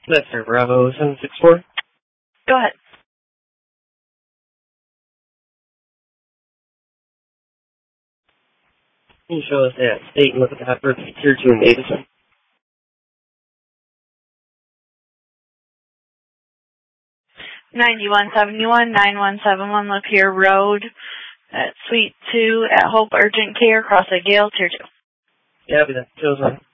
That's for Bravo 764. Go ahead. Can you show us that state and look at the hot birth Tier 2 in Davison? 9171-9171 Lapeer Road at Suite 2 at Hope Urgent Care, across at Gale, Tier 2. Yeah, that shows on.